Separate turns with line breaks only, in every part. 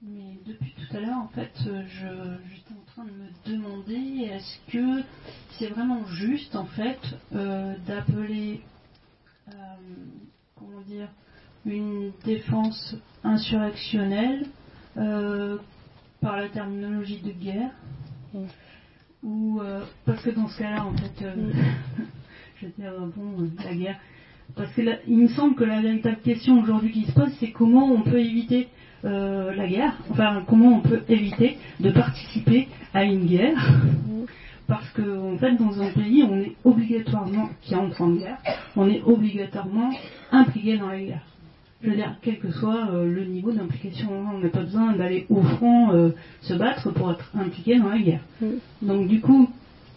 Mais depuis tout à l'heure, en fait, j'étais en train de me demander est-ce que c'est vraiment juste, en fait, d'appeler, comment dire, une défense insurrectionnelle par la terminologie de guerre, ou parce que dans ce cas-là, en fait, je veux dire, la guerre. Parce que là, il me semble que la véritable question aujourd'hui qui se pose, c'est comment on peut éviter la guerre, enfin comment on peut éviter de participer à une guerre, parce que en fait dans un pays on est obligatoirement, qui entre en guerre, on est obligatoirement impliqué dans la guerre. Je veux dire, quel que soit le niveau d'implication, on n'a pas besoin d'aller au front se battre pour être impliqué dans la guerre. Donc du coup,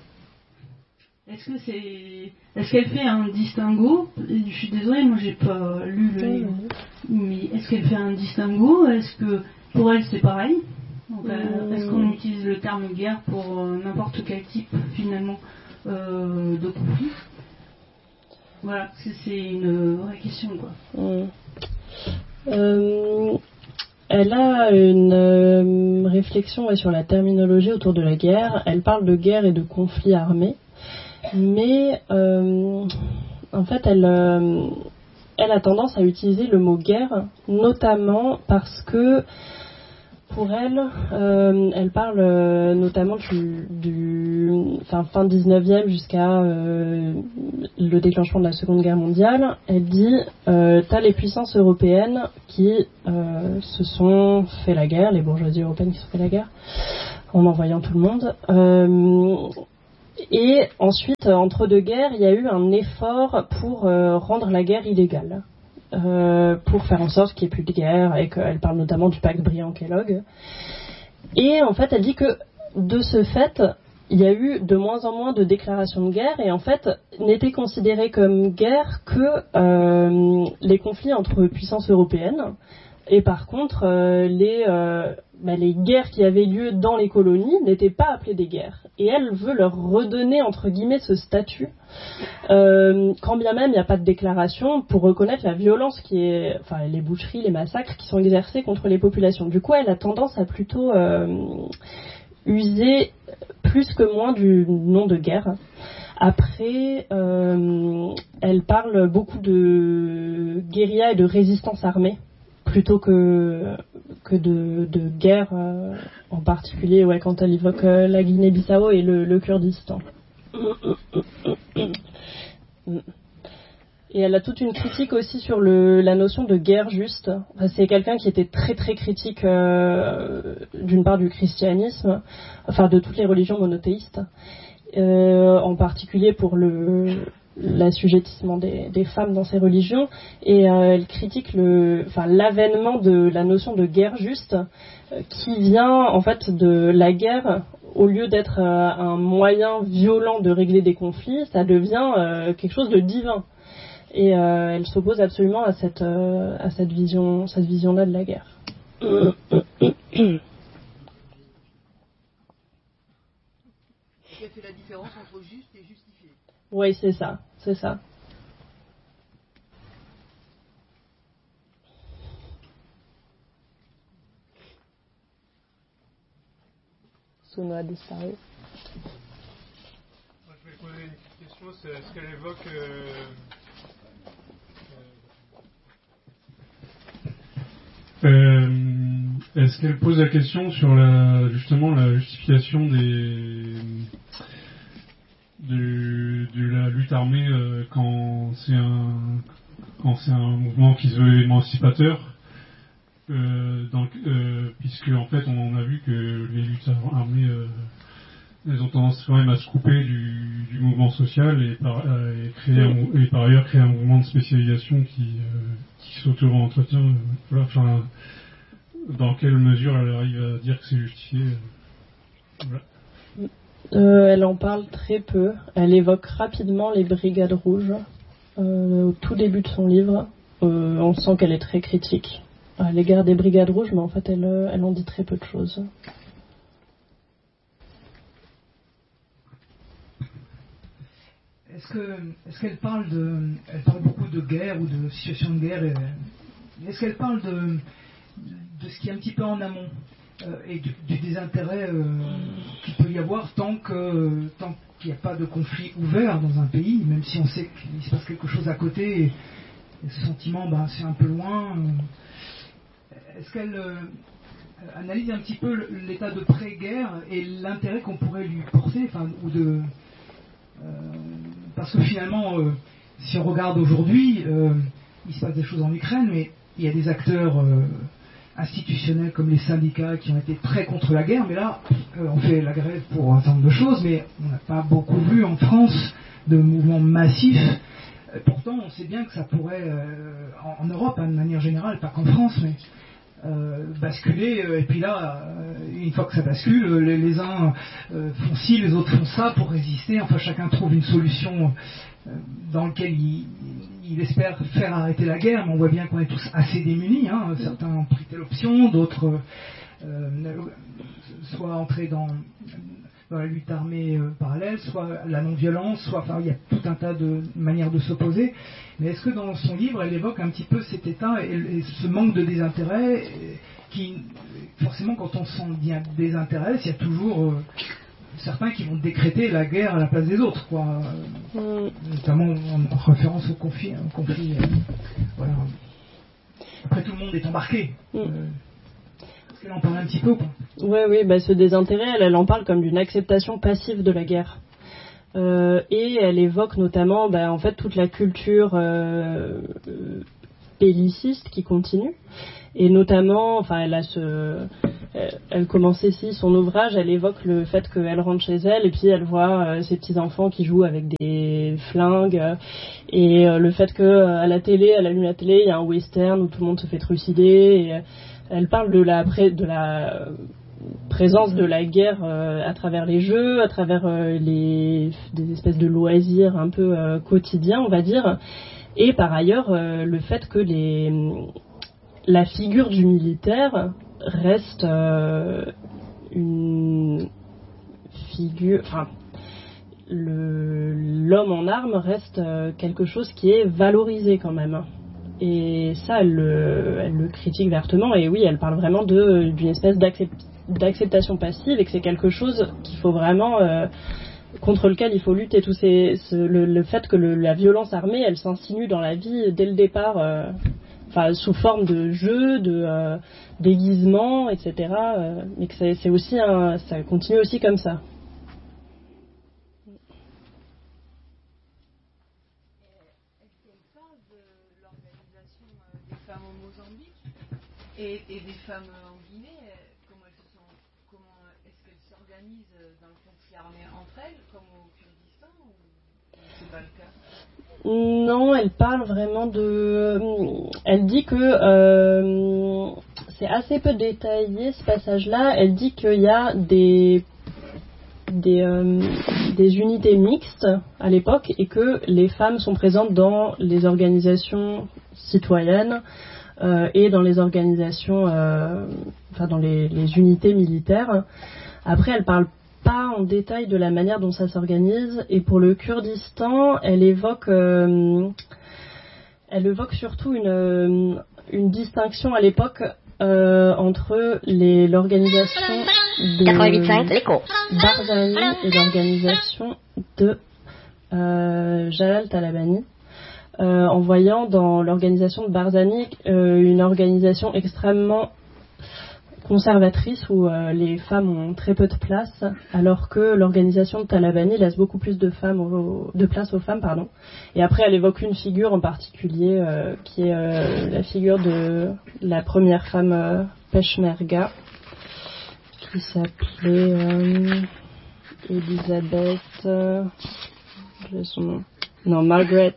est-ce qu'elle fait un distinguo? Je suis désolée, moi j'ai pas lu le livre. Mais est-ce qu'elle fait un distinguo? Est-ce que pour elle c'est pareil? Donc, est-ce qu'on utilise le terme guerre pour n'importe quel type finalement de conflit? Voilà, c'est une vraie question quoi.
Elle a une réflexion sur la terminologie autour de la guerre. Elle parle de guerre et de conflit armé. Mais en fait, elle a tendance à utiliser le mot guerre, notamment parce que pour elle, elle parle notamment du fin 19e jusqu'à le déclenchement de la Seconde Guerre mondiale. Elle dit t'as les puissances européennes qui se sont fait la guerre, les bourgeoisies européennes qui se sont fait la guerre en envoyant tout le monde. Et ensuite, entre deux guerres, il y a eu un effort pour rendre la guerre illégale, pour faire en sorte qu'il n'y ait plus de guerre, et qu'elle parle notamment du pacte Briand-Kellogg. Et en fait, elle dit que de ce fait, il y a eu de moins en moins de déclarations de guerre, et en fait, n'étaient considérées comme guerre que les conflits entre puissances européennes. Et par contre, les guerres qui avaient lieu dans les colonies n'étaient pas appelées des guerres. Et elle veut leur redonner, entre guillemets, ce statut, quand bien même il n'y a pas de déclaration, pour reconnaître la violence qui est, enfin, les boucheries, les massacres qui sont exercés contre les populations. Du coup, elle a tendance à plutôt user plus que moins du nom de guerre. Après, elle parle beaucoup de guérilla et de résistance armée, plutôt que de guerre en particulier, quand elle évoque la Guinée-Bissau et le Kurdistan. Et elle a toute une critique aussi sur la notion de guerre juste. Enfin, c'est quelqu'un qui était très très critique d'une part du christianisme, enfin de toutes les religions monothéistes, en particulier pour l'assujettissement des femmes dans ces religions, et elle critique l'avènement de la notion de guerre juste, qui vient en fait de la guerre. Au lieu d'être un moyen violent de régler des conflits, ça devient quelque chose de divin. Et elle s'oppose absolument à cette vision-là de la guerre.
Elle fait la différence entre juste et justifié.
Oui, c'est ça. Sono a disparu.
Moi, je vais poser une petite question, c'est est-ce qu'elle évoque est-ce qu'elle pose la question sur justement la justification de la lutte armée quand c'est un mouvement qui se veut émancipateur, puisque en fait on a vu que les luttes armées elles ont tendance quand même à se couper du mouvement social et par ailleurs créer un mouvement de spécialisation qui s'auto-entretient. Voilà, enfin, dans quelle mesure elle arrive à dire que c'est justifié. Voilà.
Elle en parle très peu. Elle évoque rapidement les brigades rouges au tout début de son livre. On sent qu'elle est très critique à l'égard des brigades rouges, mais en fait elle en dit très peu de choses.
Est-ce qu'elle parle elle parle beaucoup de guerre ou de situation de guerre, est-ce qu'elle parle de de ce qui est un petit peu en amont et du désintérêt qu'il peut y avoir tant qu'il n'y a pas de conflit ouvert dans un pays, même si on sait qu'il se passe quelque chose à côté et ce sentiment, c'est un peu loin. Est-ce qu'elle analyse un petit peu l'état de pré-guerre et l'intérêt qu'on pourrait lui porter, parce que finalement, si on regarde aujourd'hui, il se passe des choses en Ukraine, mais il y a des acteurs institutionnels comme les syndicats qui ont été très contre la guerre, mais là, on fait la grève pour un certain nombre de choses, mais on n'a pas beaucoup vu en France de mouvements massifs. Pourtant, on sait bien que ça pourrait, en Europe, de manière générale, pas qu'en France, mais basculer, et puis là, une fois que ça bascule, les uns font ci, les autres font ça pour résister, enfin chacun trouve une solution dans laquelle il espère faire arrêter la guerre, mais on voit bien qu'on est tous assez démunis, certains ont pris telle option, d'autres soit entrés dans la lutte armée parallèle, soit la non-violence, il y a tout un tas de manières de s'opposer. Mais est-ce que dans son livre, elle évoque un petit peu cet état et ce manque de désintérêt qui, forcément, quand on s'en désintéresse, il y a toujours certains qui vont décréter la guerre à la place des autres, notamment en référence au conflit. Voilà. Après, tout le monde est embarqué. Est-ce qu'elle en parle un petit peu, quoi?
Oui, ce désintérêt, elle en parle comme d'une acceptation passive de la guerre. Et elle évoque notamment, en fait, toute la culture belliciste qui continue. Et notamment, elle commence ici son ouvrage, elle évoque le fait qu'elle rentre chez elle et puis elle voit ses petits-enfants qui jouent avec des flingues et le fait qu'à la télé, elle allume la télé, il y a un western où tout le monde se fait trucider et elle parle de la présence de la guerre à travers les jeux, à travers des espèces de loisirs un peu quotidiens, on va dire. Et par ailleurs, le fait que la figure du militaire reste une figure... l'homme en armes reste quelque chose qui est valorisé quand même. Et ça, elle le critique vertement. Et oui, elle parle vraiment d'une espèce d'acceptation passive et que c'est quelque chose qu'il faut vraiment... contre lequel il faut lutter. Le fait que la violence armée, elle s'insinue dans la vie dès le départ, sous forme de jeu, de déguisement, etc. Mais que c'est aussi ça continue aussi comme ça.
Et des femmes en Guinée, comment est-ce qu'elles s'organisent dans le conflit armé entre elles, comme au Kurdistan, ou c'est pas le cas?
Non, elle parle vraiment elle dit que c'est assez peu détaillé ce passage-là. Elle dit qu'il y a des unités mixtes à l'époque et que les femmes sont présentes dans les organisations citoyennes et dans les organisations, dans les unités militaires. Après, elle parle pas en détail de la manière dont ça s'organise. Et pour le Kurdistan, elle évoque surtout une distinction à l'époque entre l'organisation de Barzani et l'organisation de Jalal Talabani. En voyant dans l'organisation de Barzani une organisation extrêmement conservatrice où les femmes ont très peu de place, alors que l'organisation de Talabani laisse beaucoup plus de place aux femmes. Et après, elle évoque une figure en particulier qui est la figure de la première femme Peshmerga, qui s'appelait Elisabeth... j'ai son nom. Non, Margaret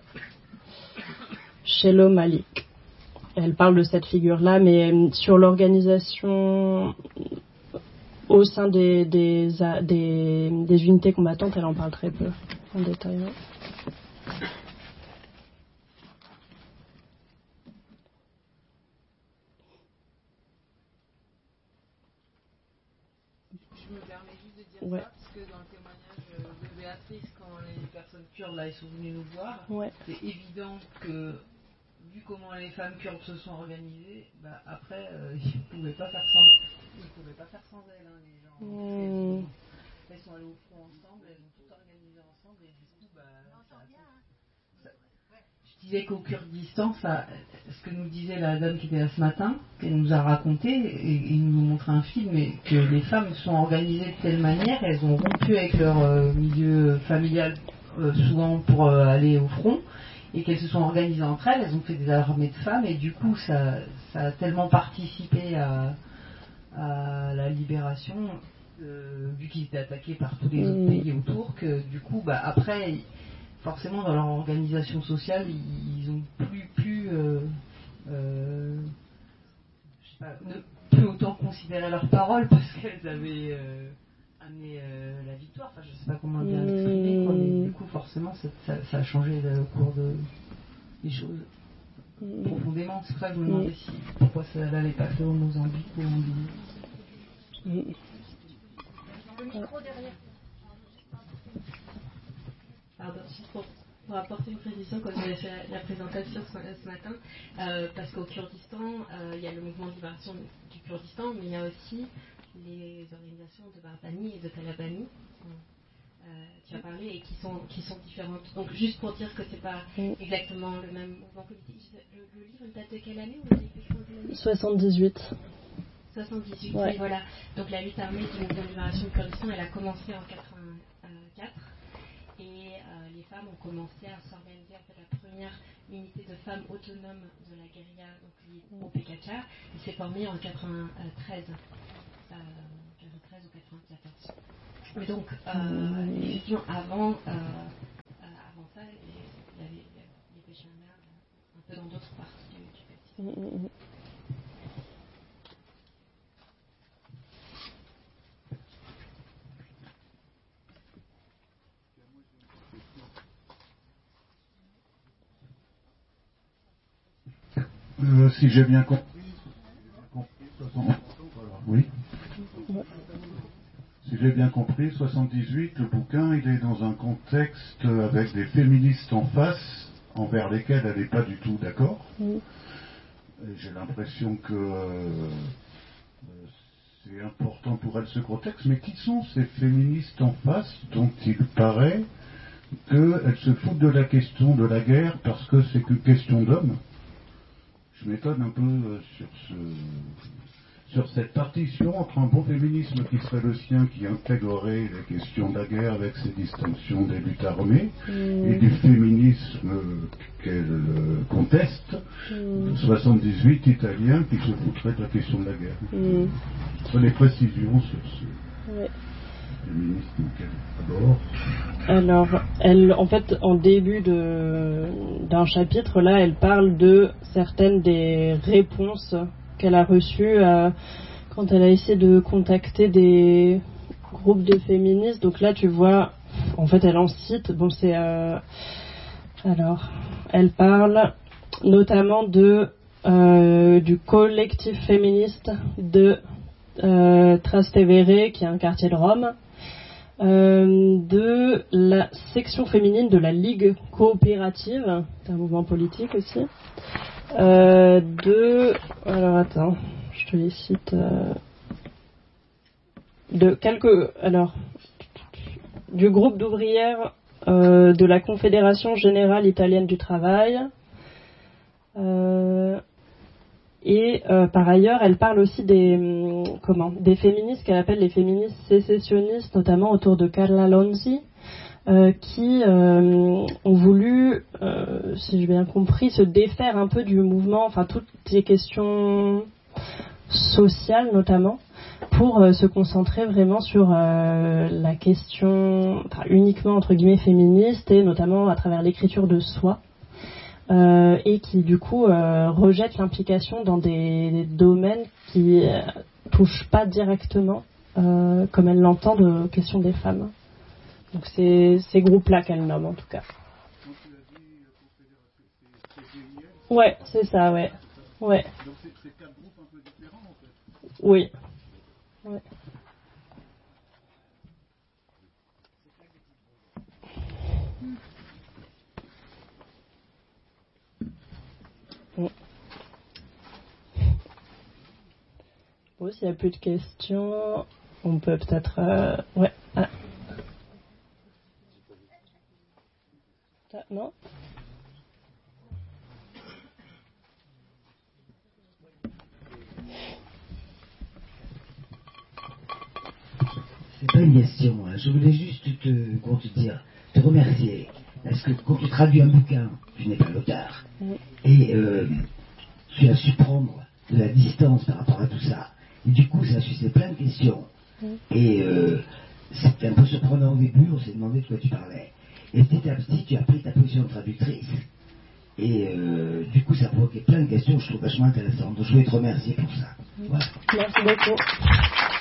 Shello Malik. Elle parle de cette figure-là, mais sur l'organisation au sein des unités combattantes, elle en parle très peu en détail. Ouais.
Je me permets juste de dire ça, parce que dans le témoignage de Béatrice, quand les personnes kurdes là, ils sont venues nous voir, c'est évident que vu comment les femmes kurdes se sont organisées, bah, après, ils ne pouvaient pas faire sans elles, hein, les gens. Elles sont allées au front ensemble, elles ont tout organisé ensemble, et du coup, je disais qu'au Kurdistan, ce que nous disait la dame qui était là ce matin, qu'elle nous a raconté, et il nous montre un film, et que les femmes sont organisées de telle manière, elles ont rompu avec leur milieu familial, souvent pour aller au front, et qu'elles se sont organisées entre elles, elles ont fait des armées de femmes, et du coup, ça a tellement participé à la libération, vu qu'ils étaient attaqués par tous les autres pays autour, que du coup, après, forcément, dans leur organisation sociale, ils ont plus je sais pas, ne plus autant considérer leurs paroles parce qu'elles avaient amené la victoire. Enfin, je sais pas comment bien l'exprimer, quoi, mais du coup, forcément, ça a changé au cours des choses profondément. C'est pour ça que je me demandais pourquoi ça n'allait pas faire au Mozambique ou en Libye.
Le micro derrière.
Pardon, juste pour apporter une précision, quand j'avais fait la présentation ce matin, parce qu'au Kurdistan, il y a le mouvement de libération du Kurdistan, mais il y a aussi les organisations de Barbani et de Talabani, tu as parlé, et qui sont différentes. Donc juste pour dire que c'est pas exactement le même mouvement politique. Le livre, il date de quelle année, ou il a été écrit en quelle année ?
78.
78,
ouais.
Oui, voilà. Donc la lutte armée du mouvement de libération du Kurdistan, elle a commencé en 84. Et les femmes ont commencé à s'organiser. En fait, la première unité de femmes autonomes de la guérilla, donc au PKK, il s'est formé en 93 ou 94. Mais donc, effectivement, avant ça, il y avait les Peshmerga un peu dans d'autres parties du Pakistan.
Si j'ai bien compris, oui. Si j'ai bien compris, 78, le bouquin, il est dans un contexte avec des féministes en face, envers lesquelles elle n'est pas du tout d'accord. Et j'ai l'impression que c'est important pour elle ce contexte. Mais qui sont ces féministes en face dont il paraît qu'elles se foutent de la question de la guerre parce que c'est qu'une question d'hommes? Je m'étonne un peu sur cette partition entre un bon féminisme qui serait le sien, qui intégrerait les questions de la guerre avec ses distinctions des luttes armées, et du féminisme qu'elle conteste, 78 italiens qui se foutraient de la question de la guerre. Sur les précisions sur ce féminisme qu'elle aborde.
Alors, elle, en fait, en début d'un chapitre, là, elle parle de certaines des réponses qu'elle a reçues quand elle a essayé de contacter des groupes de féministes. Donc là, tu vois, en fait, elle en cite. Bon, c'est alors, elle parle notamment du collectif féministe de Trastevere, qui est un quartier de Rome. De la section féminine de la Ligue coopérative, c'est un mouvement politique aussi, alors attends, je te les cite, du groupe d'ouvrières de la Confédération Générale Italienne du Travail, et par ailleurs, elle parle aussi des féministes qu'elle appelle les féministes sécessionnistes, notamment autour de Carla Lonzi, qui ont voulu, si j'ai bien compris, se défaire un peu du mouvement, enfin toutes les questions sociales notamment, pour se concentrer vraiment sur la question, uniquement entre guillemets féministe, et notamment à travers l'écriture de soi. Et qui du coup rejette l'implication dans des domaines qui touchent pas directement, comme elle l'entend, de questions des femmes. Donc c'est ces groupes-là qu'elle nomme en tout cas. Ouais, c'est ça, ouais. Ouais.
Donc c'est quatre groupes un peu différents en fait.
Oui. Ouais. Bon, s'il n'y a plus de questions, on peut peut-être... Ouais. Ah. Non ?
C'est pas une question, hein. Je voulais juste te remercier. Parce que quand tu traduis un bouquin, tu n'es pas l'auteur. Et tu as su prendre de la distance par rapport à tout ça. Et du coup, ça a suscité plein de questions. Et c'était un peu surprenant au début, on s'est demandé de quoi tu parlais. Et petit à petit, tu as pris ta position de traductrice. Et du coup, ça a provoqué plein de questions, je trouve vachement intéressantes. Donc je voulais te remercier pour ça. Voilà.
Merci beaucoup.